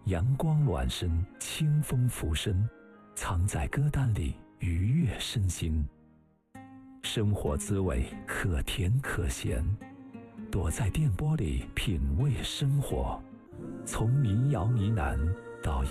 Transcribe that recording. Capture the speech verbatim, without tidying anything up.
阳光暖身，清风拂身，藏在歌单里，愉悦身心。生活滋味可甜可咸，躲在电波里品味生活，从民谣呢喃到